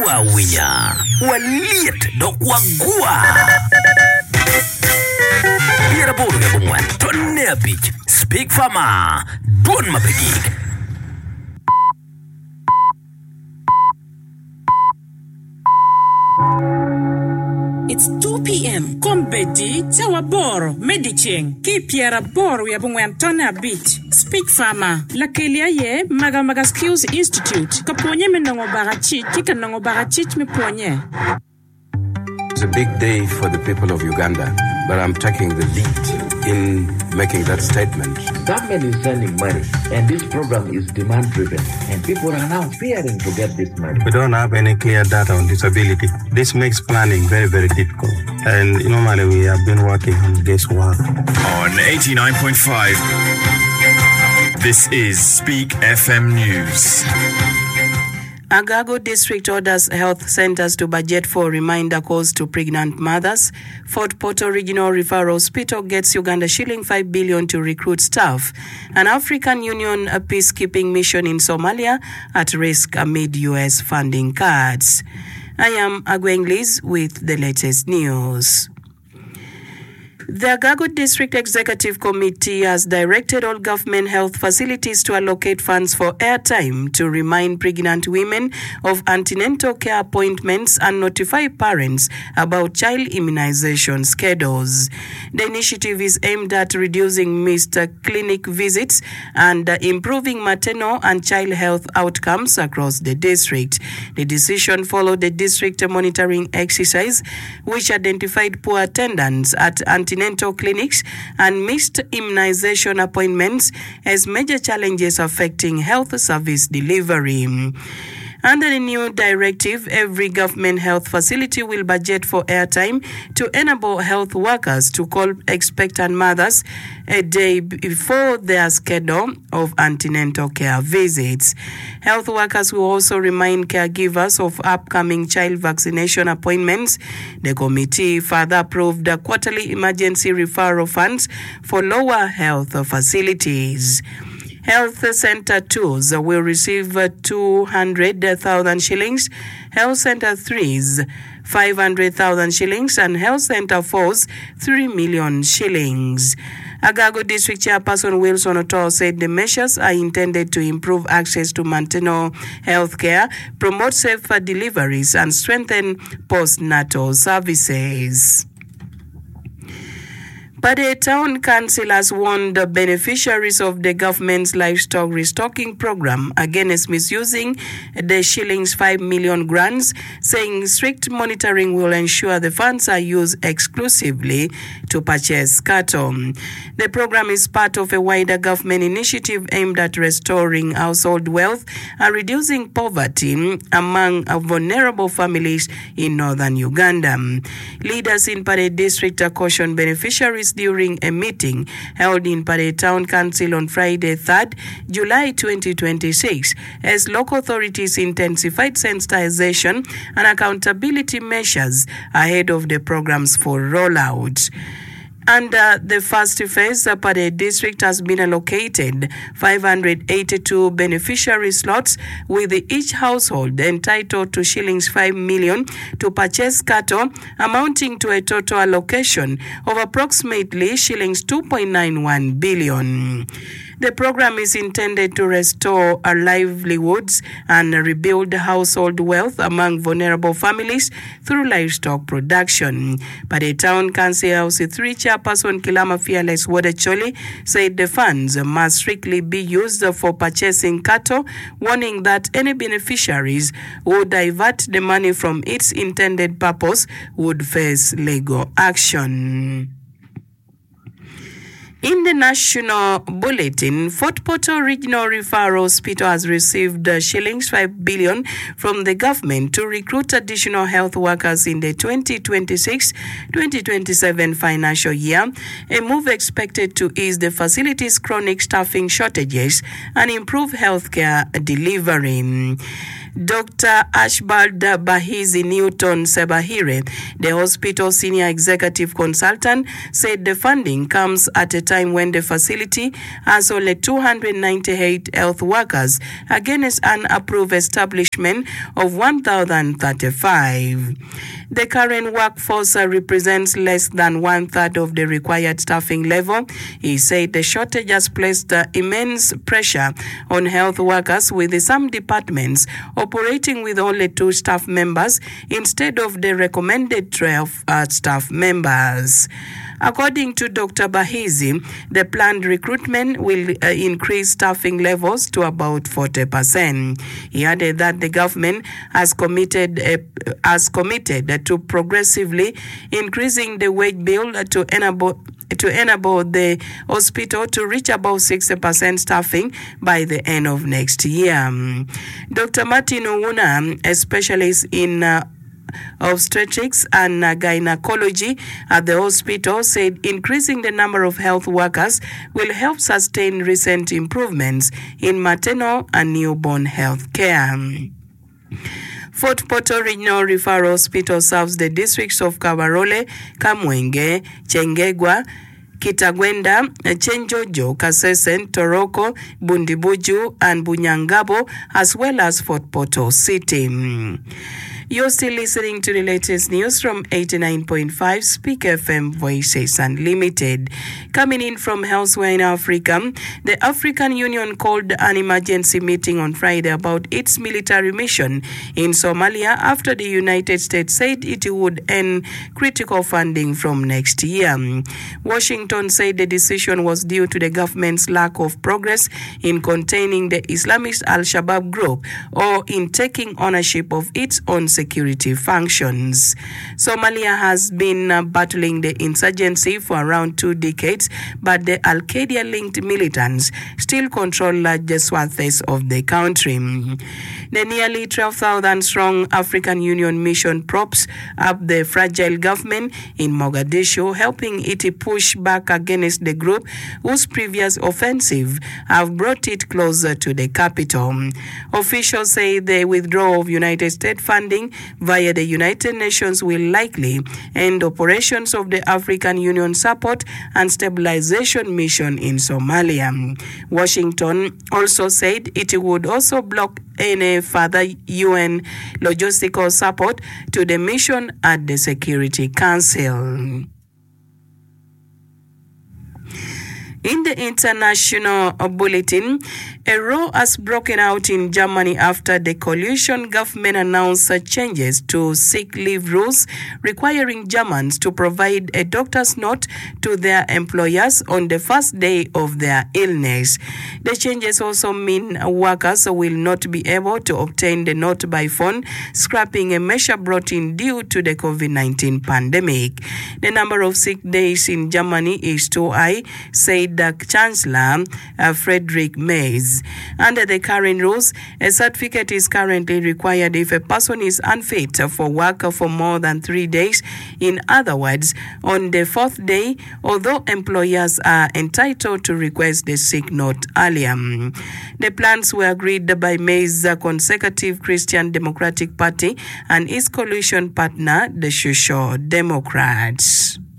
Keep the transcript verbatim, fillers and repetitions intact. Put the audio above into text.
Wawiya, waliet dok wagwa. Biara buru ya bungwan, tonne abich, Speak Farmer, Don Mapegik. It's two p.m. Kombedi, Tawaboro, Mediching, Kipiara Boro, Yabungwan Tona Beach, Speak Farmer, Lakelia Ye, Maga Maga Skills Institute, Kaponye Menongo Barachi, Kikanongo Barachich me Ponye. It's a big day for the people of Uganda, but I'm taking the lead in making that statement. Government is sending money, and this program is demand-driven, and people are now fearing to get this money. We don't have any clear data on disability. This makes planning very, very difficult. And normally we have been working on this work. On eighty-nine point five, this is Speak F M News. Agago District orders health centers to budget for reminder calls to pregnant mothers. Fort Portal Regional Referral Hospital gets Uganda shilling five billion to recruit staff. An African Union a peacekeeping mission in Somalia at risk amid U S funding cuts. I am Agweng Liz with the latest news. The Agago District Executive Committee has directed all government health facilities to allocate funds for airtime to remind pregnant women of antenatal care appointments and notify parents about child immunization schedules. The initiative is aimed at reducing missed clinic visits and improving maternal and child health outcomes across the district. The decision followed the district monitoring exercise, which identified poor attendance at antenatal clinics and missed immunization appointments as major challenges affecting health service delivery. Under the new directive, every government health facility will budget for airtime to enable health workers to call expectant mothers a day before their schedule of antenatal care visits. Health workers will also remind caregivers of upcoming child vaccination appointments. The committee further approved the quarterly emergency referral funds for lower health facilities. Health Center twos will receive two hundred thousand shillings, Health Center threes five hundred thousand shillings, and Health Center fours three million shillings. Agago District Chairperson Wilson Otor said the measures are intended to improve access to maternal health care, promote safer deliveries, and strengthen postnatal services. But the town council has warned the beneficiaries of the government's livestock restocking program against misusing the shillings five million grants, saying strict monitoring will ensure the funds are used exclusively to purchase cattle. The program is part of a wider government initiative aimed at restoring household wealth and reducing poverty among vulnerable families in northern Uganda. Leaders in Pare District cautioned beneficiaries during a meeting held in Pare Town Council on Friday, third July twenty twenty-six, as local authorities intensified sensitization and accountability measures ahead of the program's full rollout. Under the first phase, the Pare District has been allocated five hundred eighty-two beneficiary slots, with each household entitled to shillings five million to purchase cattle, amounting to a total allocation of approximately shillings two point nine one billion. The program is intended to restore our livelihoods and rebuild household wealth among vulnerable families through livestock production. But the Town Council House three Chairperson Kilama Fearless Wadacholi said the funds must strictly be used for purchasing cattle, warning that any beneficiaries who divert the money from its intended purpose would face legal action. In the national bulletin, Fort Portal Regional Referral Hospital has received uh, shillings five billion from the government to recruit additional health workers in the twenty twenty-six twenty twenty-seven financial year, a move expected to ease the facility's chronic staffing shortages and improve healthcare delivery. Doctor Ashbald Bahizi Newton Sebahire, the hospital senior executive consultant, said the funding comes at a time time when the facility has only two hundred ninety-eight health workers against an approved establishment of one thousand thirty-five. The current workforce uh, represents less than one-third of the required staffing level. He said the shortage has placed uh, immense pressure on health workers, with some departments operating with only two staff members instead of the recommended twelve uh, staff members. According to Doctor Bahizi, the planned recruitment will uh, increase staffing levels to about forty percent. He added that the government has committed uh, has committed to progressively increasing the wage bill to enable to enable the hospital to reach about sixty percent staffing by the end of next year. Doctor Martin Owuna, a specialist in uh, obstetrics and uh, gynecology at the hospital, said increasing the number of health workers will help sustain recent improvements in maternal and newborn health care. Fort Portal Regional Referral Hospital serves the districts of Kabarole, Kamwenge, Chengegwa, Kitagwenda, Chenjojo, Kasesen, Toroko, Bundibuju, and Bunyangabo, as well as Fort Portal City. You're still listening to the latest news from eighty-nine point five Speak F M Voices Unlimited. Coming in from elsewhere in Africa, the African Union called an emergency meeting on Friday about its military mission in Somalia after the United States said it would end critical funding from next year. Washington said the decision was due to the government's lack of progress in containing the Islamist Al-Shabaab group or in taking ownership of its own security functions. Somalia has been uh, battling the insurgency for around two decades, but the Al-Qaeda-linked militants still control large swaths of the country. The nearly twelve thousand strong African Union mission props up the fragile government in Mogadishu, helping it push back against the group whose previous offensive have brought it closer to the capital. Officials say the withdrawal of United States funding via the United Nations will likely end operations of the African Union Support and Stabilization Mission in Somalia. Washington also said it would also block any further U N logistical support to the mission at the Security Council. In the international bulletin, a row has broken out in Germany after the coalition government announced changes to sick leave rules requiring Germans to provide a doctor's note to their employers on the first day of their illness. The changes also mean workers will not be able to obtain the note by phone, scrapping a measure brought in due to the COVID nineteen pandemic. The number of sick days in Germany is too high, said the Chancellor uh, Friedrich Merz. Under the current rules, a certificate is currently required if a person is unfit for work for more than three days. In other words, on the fourth day, although employers are entitled to request the sick note earlier. The plans were agreed by Merz's Conservative Christian Democratic Party and its coalition partner, the Social Democrats.